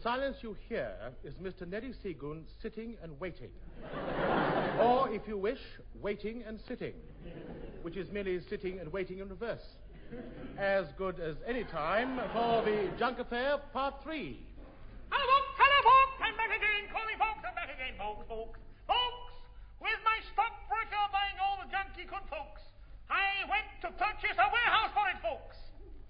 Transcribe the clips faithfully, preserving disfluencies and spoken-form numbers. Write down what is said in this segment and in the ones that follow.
silence you hear is Mister Neddy Seagoon sitting and waiting. Or, if you wish, waiting and sitting, which is merely sitting and waiting in reverse. As good as any time for the Junk Affair, Part three. Hello, folks, hello, folks, I'm back again. Call me folks, I'm back again, folks, folks. Folks, with my stockbroker buying all the junk he could, folks, I went to purchase a warehouse for it, folks.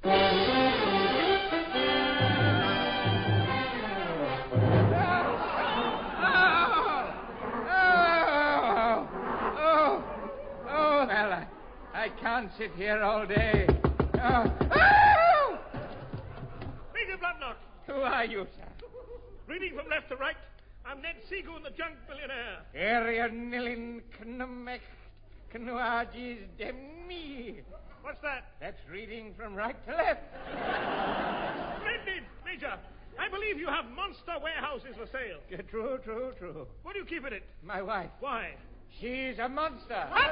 I can't sit here all day. Oh. Oh! Major Bloodnot. Who are you, sir? Reading from left to right, I'm Ned Seagoon, the junk billionaire. Area nilin knumek knuagis demi. What's that? That's reading from right to left. Splendid, Major. I believe you have monster warehouses for sale. Yeah, true, true, true. What do you keep in it? My wife. Why? She's a monster. What?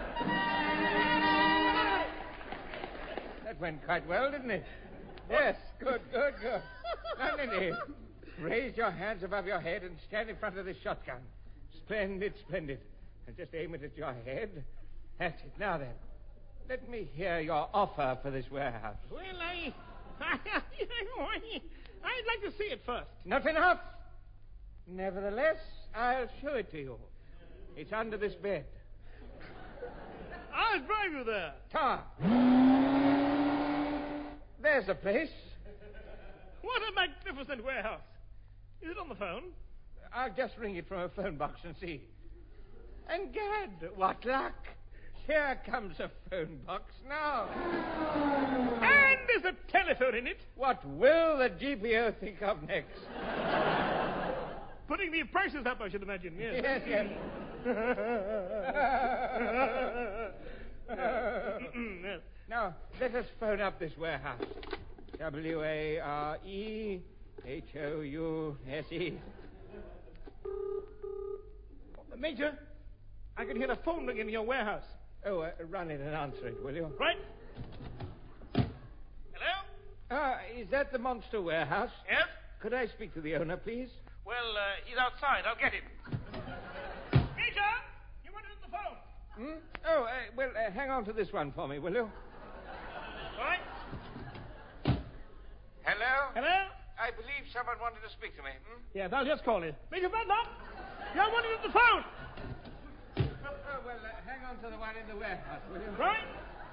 That went quite well, didn't it? Yes, good, good, good. Now, Neddy, raise your hands above your head and stand in front of this shotgun. Splendid, splendid. And just aim it at your head. That's it. Now then, let me hear your offer for this warehouse. Well, I... I'd like to see it first. Not enough. Nevertheless, I'll show it to you. It's under this bed. I'll drive you there. Tom. There's the place. What a magnificent warehouse. Is it on the phone? I'll just ring it from a phone box and see. And gad, what luck. Here comes a phone box now. And there's a telephone in it. What will the G P O think of next? Putting the prices up, I should imagine, yes. Yes, yes. Yes. Now, let us phone up this warehouse. W A R E H O U S E. Major, I can hear a phone ring in your warehouse. Oh, uh, run it and answer it, will you? Right. Hello? Ah, is that the Monster Warehouse? Yes? Could I speak to the owner, please? Well, uh, he's outside. I'll get him. Major, you wanted on the phone. Hmm? Oh, uh, well, uh, hang on to this one for me, will you? All right. Hello? Hello? I believe someone wanted to speak to me. Hmm? Yes, I'll just call him. Major Bloodnot, you're wanting on the phone. Oh, well, uh, hang on to the one in the warehouse, will you? Right.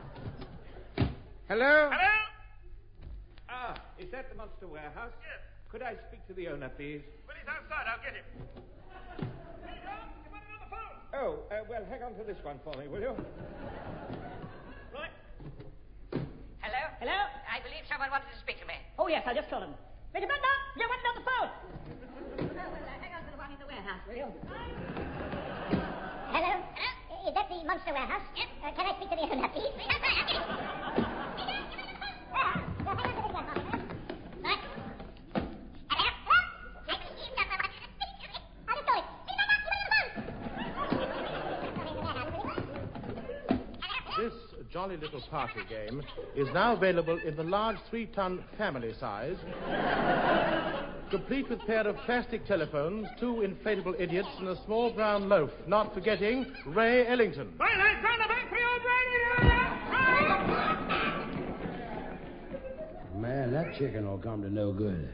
Hello? Hello? Ah, is that the Monster Warehouse? Yes. Could I speak to the owner, please? Well, he's outside. I'll get him. Major, you wanted on the phone. Oh, uh, well, hang on to this one for me, will you? Right. Hello? Hello? I believe someone wanted to speak to me. Oh, yes, I just called him. Major Bloodnot, you wanted on the phone. Oh, well, uh, hang on to the one in the warehouse, will you? Hello? Hello? Is that the Monster Warehouse? Yes. Uh, can I speak to the owner, please? Please, outside. I'll get it. Warehouse. Well, hang on to this one for me, please. Right. Hello? Hello? I believe someone wants to speak to me. I'll just call it. Major Bloodnot, you want on the phone? Hello? This jolly little party game is now available in the large three-ton family size, complete with a pair of plastic telephones, two inflatable idiots, and a small brown loaf, not forgetting Ray Ellington. Right, I found a bank for your brain. Man, that chicken will come to no good.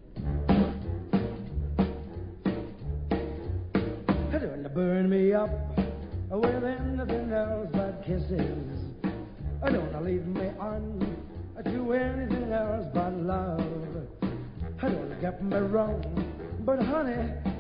Don't burn me up with anything else but kisses. Don't leave me on to anything else but love. Don't get me wrong, but honey,